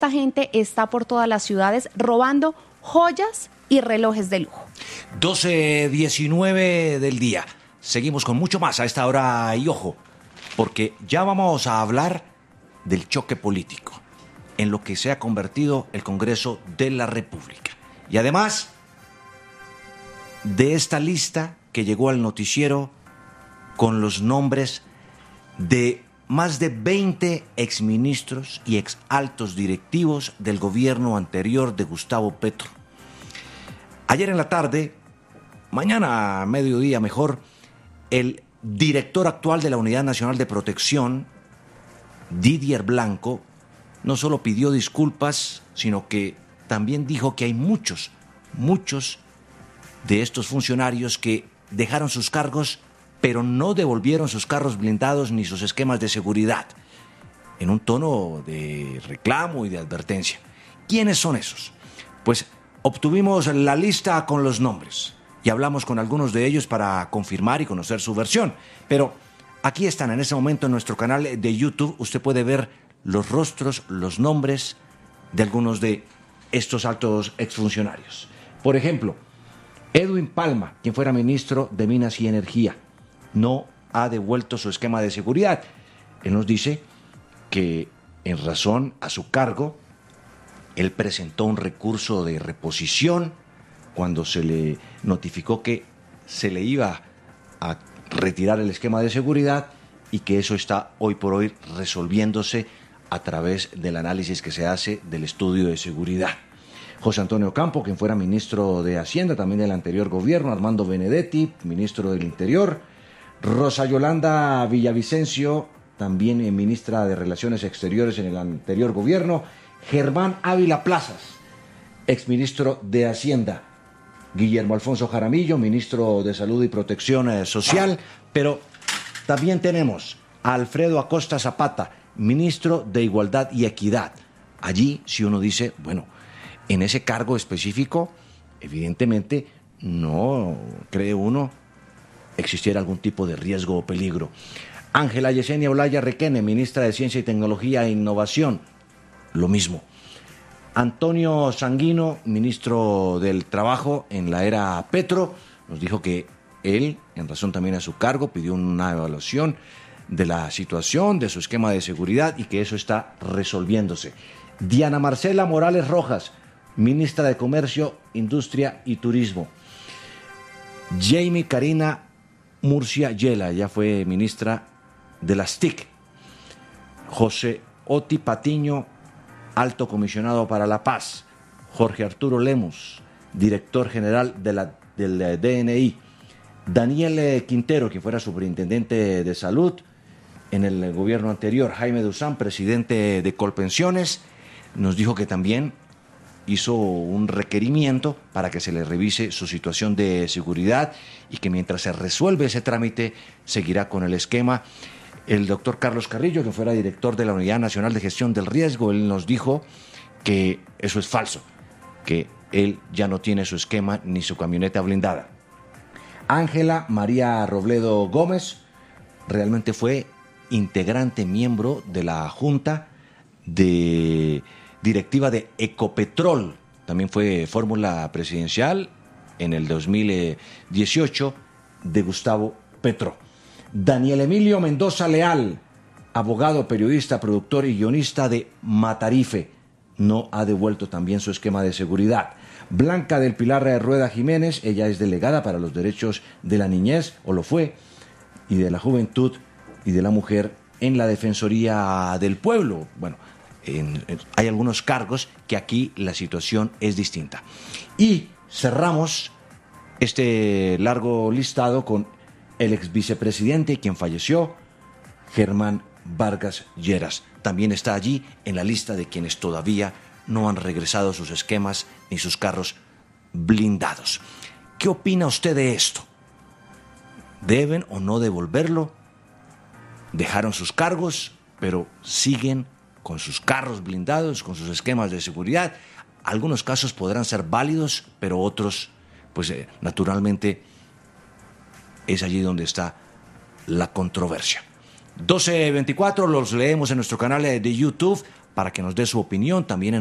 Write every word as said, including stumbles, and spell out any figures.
esta gente está por todas las ciudades robando joyas y relojes de lujo. doce diecinueve del día. Seguimos con mucho más a esta hora y ojo, porque ya vamos a hablar del choque político en lo que se ha convertido el Congreso de la República. Y además de esta lista que llegó al noticiero con los nombres de más de veinte exministros y exaltos directivos del gobierno anterior de Gustavo Petro. Ayer en la tarde, mañana a mediodía mejor, el director actual de la Unidad Nacional de Protección, Didier Blanco, no solo pidió disculpas, sino que también dijo que hay muchos, muchos de estos funcionarios que dejaron sus cargos, pero no devolvieron sus carros blindados ni sus esquemas de seguridad, en un tono de reclamo y de advertencia. ¿Quiénes son esos? Pues obtuvimos la lista con los nombres y hablamos con algunos de ellos para confirmar y conocer su versión. Pero aquí están en ese momento en nuestro canal de YouTube. Usted puede ver los rostros, los nombres de algunos de estos altos exfuncionarios. Por ejemplo, Edwin Palma, quien fuera ministro de Minas y Energía, no ha devuelto su esquema de seguridad. Él nos dice que en razón a su cargo, él presentó un recurso de reposición cuando se le notificó que se le iba a retirar el esquema de seguridad y que eso está hoy por hoy resolviéndose a través del análisis que se hace del estudio de seguridad. José Antonio Campo, quien fuera ministro de Hacienda también del anterior gobierno, Armando Benedetti, ministro del Interior, Rosa Yolanda Villavicencio, también ministra de Relaciones Exteriores en el anterior gobierno, Germán Ávila Plazas, exministro de Hacienda, Guillermo Alfonso Jaramillo, ministro de Salud y Protección Social, pero también tenemos a Alfredo Acosta Zapata, ministro de Igualdad y Equidad. Allí, si uno dice, bueno, en ese cargo específico, evidentemente, no cree uno existiera algún tipo de riesgo o peligro. Ángela Yesenia Olaya Requene, ministra de Ciencia y Tecnología e Innovación, lo mismo. Antonio Sanguino, ministro del Trabajo en la era Petro, nos dijo que él, en razón también a su cargo, pidió una evaluación de la situación, de su esquema de seguridad y que eso está resolviéndose. Diana Marcela Morales Rojas, ministra de Comercio, Industria y Turismo. Jamie Karina Murcia Yela, ya fue ministra de las T I C. José Oti Patiño, alto comisionado para la paz. Jorge Arturo Lemus, director general de la, del D N I. Daniel Quintero, quien fuera superintendente de salud en el gobierno anterior. Jaime Duzán, presidente de Colpensiones, nos dijo que también hizo un requerimiento para que se le revise su situación de seguridad y que mientras se resuelve ese trámite seguirá con el esquema. El doctor Carlos Carrillo, que fuera director de la Unidad Nacional de Gestión del Riesgo, él nos dijo que eso es falso, que él ya no tiene su esquema ni su camioneta blindada. Ángela María Robledo Gómez realmente fue integrante, miembro de la Junta de Directiva de Ecopetrol, también fue fórmula presidencial en el dos mil dieciocho de Gustavo Petro. Daniel Emilio Mendoza Leal, abogado, periodista, productor y guionista de Matarife, no ha devuelto también su esquema de seguridad. Blanca del Pilar Rueda Jiménez, ella es delegada para los derechos de la niñez, o lo fue, y de la juventud y de la mujer en la Defensoría del Pueblo. Bueno, en, en, hay algunos cargos que aquí la situación es distinta. Y cerramos este largo listado con el ex vicepresidente, quien falleció, Germán Vargas Lleras. También está allí en la lista de quienes todavía no han regresado sus esquemas ni sus carros blindados. ¿Qué opina usted de esto? ¿Deben o no devolverlo? Dejaron sus cargos, pero siguen con sus carros blindados, con sus esquemas de seguridad. Algunos casos podrán ser válidos, pero otros, pues eh, naturalmente, es allí donde está la controversia. doce veinticuatro, los leemos en nuestro canal de YouTube. para que nos dé su opinión también en